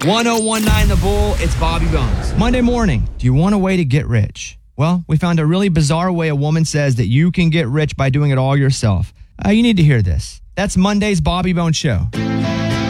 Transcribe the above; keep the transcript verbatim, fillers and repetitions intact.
one oh one nine The Bull, it's Bobby Bones. Monday morning, do you want a way to get rich? Well, we found a really bizarre way a woman says that you can get rich by doing it all yourself. Uh, you need to hear this. That's Monday's Bobby Bones Show.